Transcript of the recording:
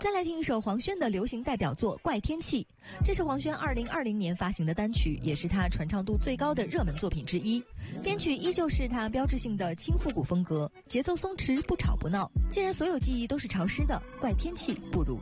再来听一首黄轩的流行代表作《怪天气》，这是黄轩2020年发行的单曲，也是他传唱度最高的热门作品之一。编曲依旧是他标志性的轻复古风格，节奏松弛不吵不闹。既然所有记忆都是潮湿的，怪天气不如